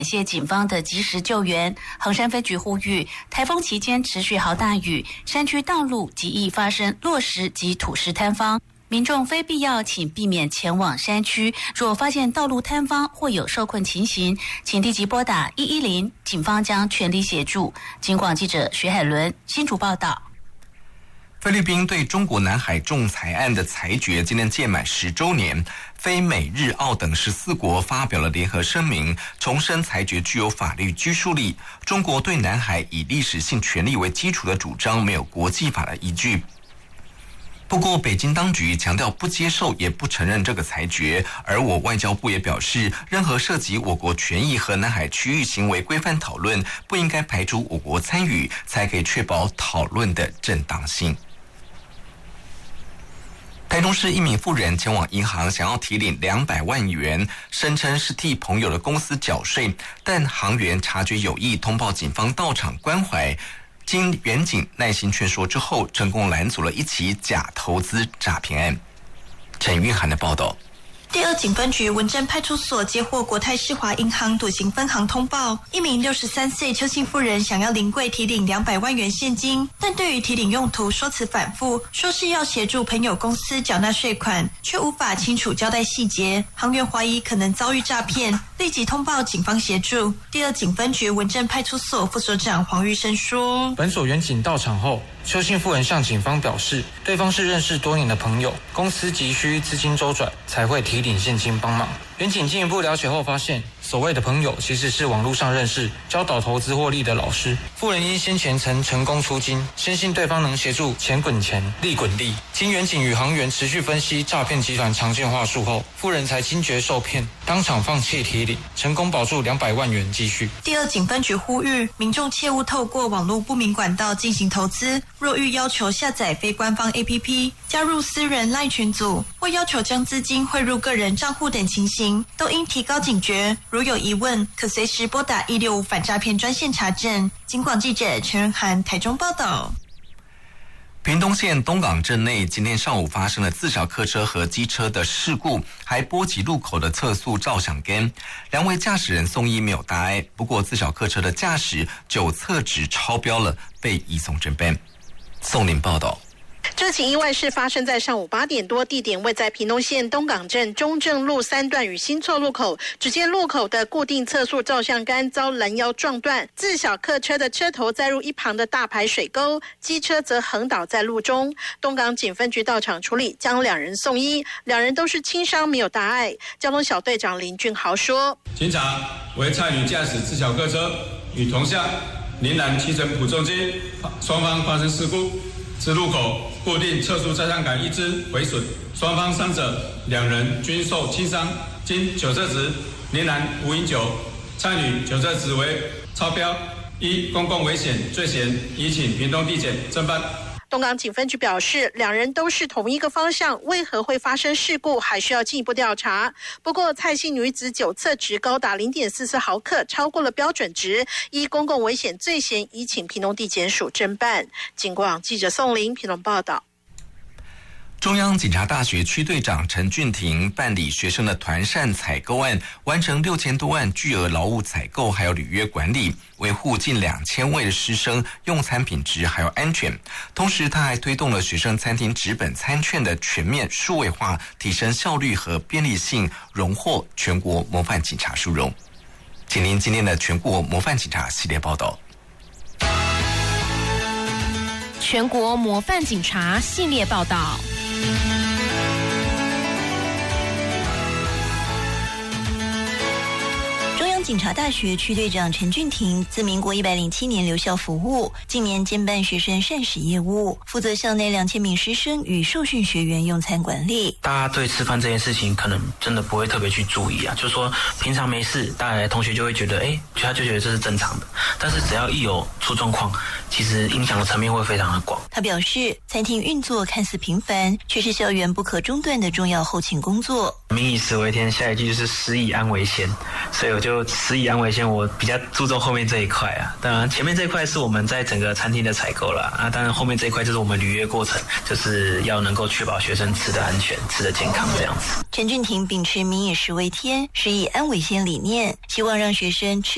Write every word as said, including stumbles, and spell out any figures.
感谢警方的及时救援。衡山分局呼吁，台风期间持续豪大雨，山区道路极易发生落石及土石坍方。民众非必要请避免前往山区，若发现道路坍方或有受困情形，请立即拨打一一零，警方将全力协助。警广记者徐海伦新竹报道。 菲律宾对中国南海仲裁案的裁决今天届满十周年，非美日澳等十四国发表了联合声明，重申裁决具有法律拘束力。中国对南海以历史性权利为基础的主张没有国际法的依据。不过，北京当局强调不接受也不承认这个裁决，而我外交部也表示，任何涉及我国权益和南海区域行为规范讨论，不应该排除我国参与，才可以确保讨论的正当性。台中市一名妇人前往银行想要提领两百万元，声称是替朋友的公司缴税，但行员察觉有异，通报警方到场关怀。经员警耐心劝说之后，成功拦阻了一起假投资诈骗案。陈玉涵的报道。 第二警分局文正派出所接获国泰世华银行笃行分行通报，一名六十三岁邱姓妇人想要临柜提领两百万元现金，但对于提领用途说辞反复，说是要协助朋友公司缴纳税款，却无法清楚交代细节。行员怀疑可能遭遇诈骗，立即通报警方协助。第二警分局文正派出所副所长黄玉生说， 本所员警到场后，邱姓妇人向警方表示，对方是认识多年的朋友，公司急需资金周转，才会提领现金帮忙。员警进一步了解后发现，所谓的朋友其实是网络上认识、教导投资获利的老师。妇人因先前曾成功出金，深信对方能协助钱滚钱、利滚利。经员警与行员持续分析诈骗集团常见话术后，妇人才惊觉受骗，当场放弃提领，成功保住两百万元积蓄。 第二警分局呼吁民众切勿透过网络不明管道进行投资，若欲要求下载非官方 A P P、加入私人赖群组或要求将资金汇入个人账户等情形，都应提高警觉。如有疑问，可随时拨打一六五反诈骗专线查证。警广记者陈仁涵台中报道。 屏东县东港镇内今天上午发生了自小客车和机车的事故，还波及路口的测速照相杆，两位驾驶人送医没有大碍，不过自小客车的驾驶酒测值超标了，被移送侦办。宋林报道。 这起意外是发生在上午八点多，地点位在屏东县东港镇中正路三段与新厝路口。只见路口的固定测速照相杆遭拦腰撞断，自小客车的车头载入一旁的大排水沟，机车则横倒在路中。东港警分局到场处理，将两人送医，两人都是轻伤，没有大碍。交通小队长林俊豪说： 经查，为蔡女驾驶自小客车与同向林南骑乘普重机，双方发生事故。至路口固定测速照相杆一支毁损，双方伤者两人均受轻伤，经酒测值，林南无饮酒，蔡女酒测值为超标，依公共危险罪嫌，移请屏东地检侦办。 东港警分局表示，两人都是同一个方向，为何会发生事故，还需要进一步调查。不过，蔡姓女子酒测值高达 零点四四毫克，超过了标准值，依公共危险罪嫌，移请屏东地检署侦办。警广记者宋玲评论报道。 中央警察大学区队长陈俊廷办理学生的团膳采购案，完成六千多万巨额劳务采购，还有履约管理，维护近两千位的师生用餐品质还有安全。同时，他还推动了学生餐厅纸本餐券的全面数位化，提升效率和便利性，荣获全国模范警察殊荣。请您今天的全国模范警察系列报道。 全国模范警察系列报道。 中央警察大学区队长陈俊廷自民国一百零七年留校服务，近年兼办学生膳食业务，负责校内两千名师生与受训学员用餐管理。 大家对吃饭这件事情可能真的不会特别去注意啊，就是说平常没事，大家同学就会觉得，哎，他就觉得这是正常的。但是只要一有出状况，其实影响的层面会非常的广。 他表示，餐厅运作看似平凡，却是校园不可中断的重要后勤工作。 民以食为天，下一句就是食以安为先，所以我就食以安为先，我比较注重后面这一块啊。当然前面这一块是我们在整个餐厅的采购啦，啊，当然后面这一块就是我们履约过程，就是要能够确保学生吃的安全、吃的健康这样子。 陈俊廷秉持民以食为天、食以安为先理念，希望让学生吃